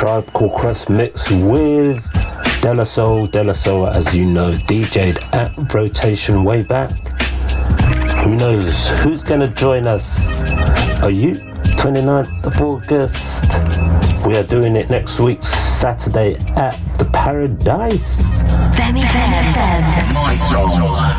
Tribe Called Quest mix with De La Soul, as you know, DJ'd at Rotation way back. Who knows who's gonna join us? Are you? 29th of August. We are doing it next week, Saturday at the Paradise. Femi Fem. My soul.